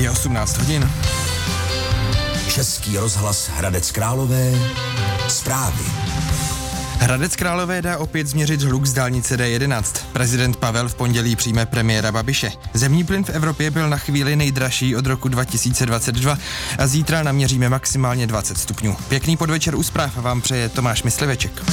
Je 18 hodin. Český rozhlas Hradec Králové. Zprávy. Hradec Králové dá opět změřit hluk z dálnice D11. Prezident Pavel v pondělí přijme premiéra Babiše. Zemní plyn v Evropě byl na chvíli nejdražší od roku 2022 a zítra naměříme maximálně 20 stupňů. Pěkný podvečer u zpráv vám přeje Tomáš Mysliveček.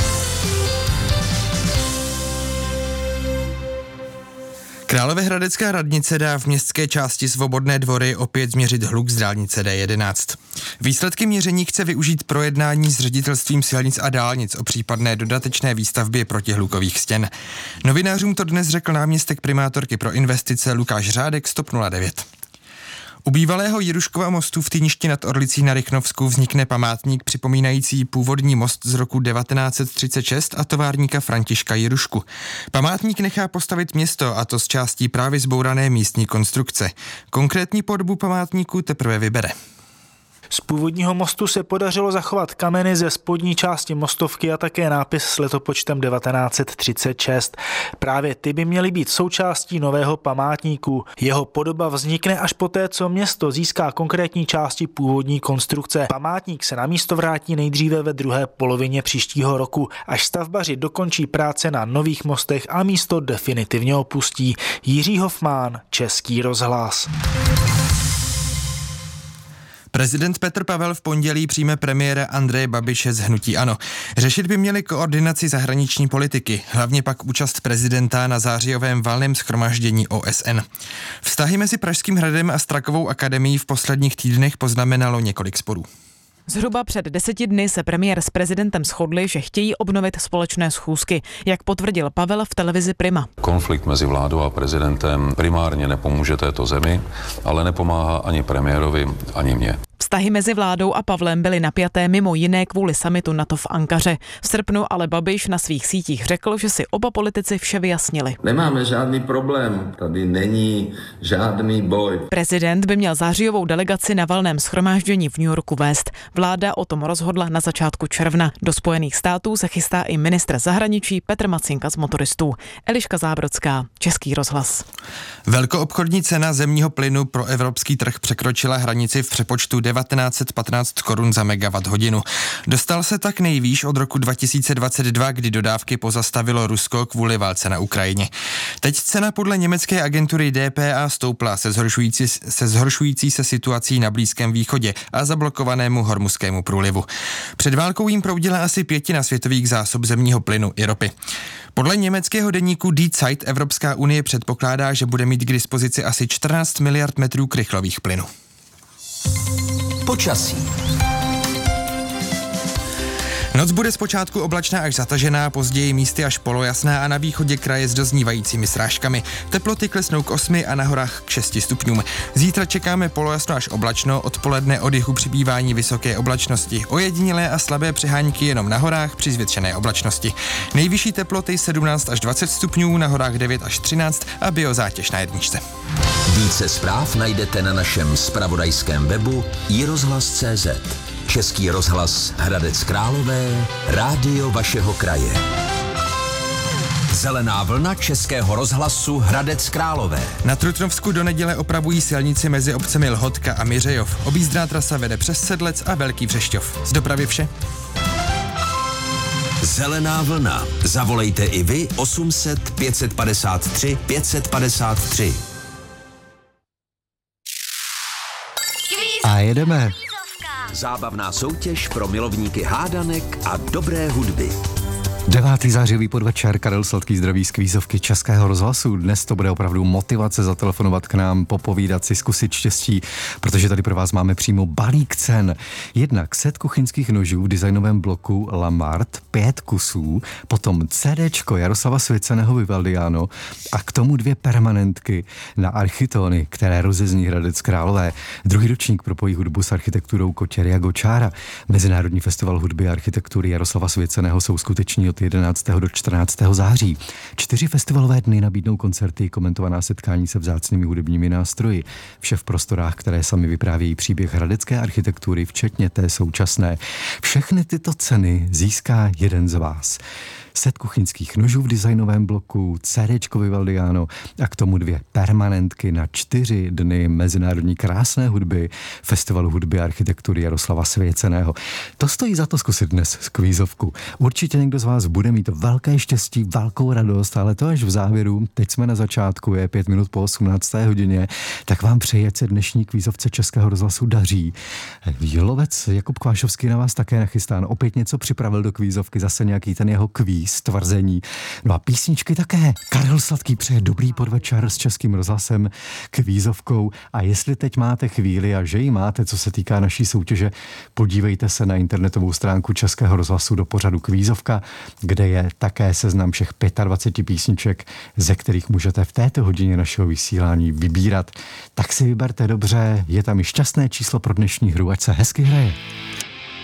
Královéhradecká radnice dá v městské části Svobodné dvory opět změřit hluk z dálnice D11. Výsledky měření chce využít pro jednání s ředitelstvím silnic a dálnic o případné dodatečné výstavbě protihlukových stěn. Novinářům to dnes řekl náměstek primátorky pro investice Lukáš Řádek z TOP 09. U bývalého Jiruškova mostu v Týništi nad Orlicí na Rychnovsku vznikne památník připomínající původní most z roku 1936 a továrníka Františka Jirušku. Památník nechá postavit město, a to z částí právě zbourané místní konstrukce. Konkrétní podobu památníku teprve vybere. Z původního mostu se podařilo zachovat kameny ze spodní části mostovky a také nápis s letopočtem 1936. Právě ty by měly být součástí nového památníku. Jeho podoba vznikne až poté, co město získá konkrétní části původní konstrukce. Památník se na místo vrátí nejdříve ve druhé polovině příštího roku, až stavbaři dokončí práce na nových mostech a místo definitivně opustí. Jiří Hofmán, Český rozhlas. Prezident Petr Pavel v pondělí přijme premiéra Andreje Babiše z hnutí ANO. Řešit by měli koordinaci zahraniční politiky, hlavně pak účast prezidenta na zářijovém valném shromáždění OSN. Vztahy mezi Pražským hradem a Strakovou akademií v posledních týdnech poznamenalo několik sporů. Zhruba před 10 dny se premiér s prezidentem shodli, že chtějí obnovit společné schůzky, jak potvrdil Pavel v televizi Prima. Konflikt mezi vládou a prezidentem primárně nepomůže této zemi, ale nepomáhá ani premiérovi, ani mně. Vztahy mezi vládou a Pavlem byly napjaté mimo jiné kvůli summitu NATO v Ankaře. V srpnu ale Babiš na svých sítích řekl, že si oba politici vše vyjasnili. Nemáme žádný problém, tady není žádný boj. Prezident by měl zářijovou delegaci na valném shromáždění v New Yorku vést. Vláda o tom rozhodla na začátku června. Do Spojených států se chystá i ministr zahraničí Petr Macinka z Motoristů. Eliška Zábrodská, Český rozhlas. Velkoobchodní cena zemního plynu pro evropský trh překročila hranici v přepočtu 1915 korun za megawatt hodinu. Dostal se tak nejvýš od roku 2022, kdy dodávky pozastavilo Rusko kvůli válce na Ukrajině. Teď cena podle německé agentury DPA stoupla se zhoršující se situací na Blízkém východě a zablokovanému Hormuzskému průlivu. Před válkou jim proudila asi 1/5 světových zásob zemního plynu i ropy. Podle německého deníku Die Zeit Evropská unie předpokládá, že bude mít k dispozici asi 14 miliard metrů krychlových plynů. Počasí. Noc bude zpočátku oblačná až zatažená, později místy až polojasná a na východě kraje s doznívajícími srážkami. Teploty klesnou k 8 a na horách k 6 stupňům. Zítra čekáme polojasno až oblačno, odpoledne od jihu přibývání vysoké oblačnosti. Ojedinělé a slabé přehánky jenom na horách při zvětšené oblačnosti. Nejvyšší teploty 17 až 20 stupňů, na horách 9 až 13 a biozátěž na jedničce. Více zpráv najdete na našem zpravodajském webu iRozhlas.cz. Český rozhlas Hradec Králové, rádio vašeho kraje. Zelená vlna Českého rozhlasu Hradec Králové. Na Trutnovsku do neděle opravují silnici mezi obcemi Lhotka a Miřejov. Objízdná trasa vede přes Sedlec a Velký Břešťov. Z dopravy vše. Zelená vlna. Zavolejte i vy 800 553 553. A jedeme. Zábavná soutěž pro milovníky hádanek a dobré hudby. 9. zářivý podvečer, Karel Sladký zdraví z kvízovky Českého rozhlasu. Dnes to bude opravdu motivace zatelefonovat k nám, popovídat si, zkusit štěstí, protože tady pro vás máme přímo balík cen. Jednak set kuchyňských nožů v designovém bloku Lamart, 5 kusů, potom CDčko Jaroslava Svěceného Vivaldiano a k tomu 2 permanentky na architóny, které rozezní Hradec Králové. Druhý ročník propojí hudbu s architekturou Kotěry a Gočára. Mezinárodní festival hudby a architektury Jaroslava Svěceného jsou skuteční od 11. do 14. září. 4 festivalové dny nabídnou koncerty, komentovaná setkání se vzácnými hudebními nástroji. Vše v prostorách, které sami vyprávějí příběh hradecké architektury, včetně té současné. Všechny tyto ceny získá jeden z vás. set kuchyňských nožů v designovém bloku, CDčko Vivaldiano a k tomu 2 permanentky na 4 dny mezinárodní krásné hudby Festivalu hudby a architektury Jaroslava Svěceného. To stojí za to zkusit dnes z kvízovku. Určitě někdo z vás bude mít velké štěstí, velkou radost, ale to až v závěru. Teď jsme na začátku, je 5 minut po 18. hodině, tak vám přeji, ať se dnešní kvízovce Českého rozhlasu daří. Lovec Jakub Kvášovský na vás také nachystán. Opět něco připravil do kvízovky, zase nějaký ten jeho kvíz, tvrzení. No a písničky také. Karel Sladký přeje dobrý podvečer s Českým rozhlasem kvízovkou. A jestli teď máte chvíli a že ji máte, co se týká naší soutěže, podívejte se na internetovou stránku Českého rozhlasu do pořadu Kvízovka, kde je také seznam všech 25 písniček, ze kterých můžete v této hodině našeho vysílání vybírat. Tak si vyberte dobře, je tam i šťastné číslo pro dnešní hru, ať se hezky hraje.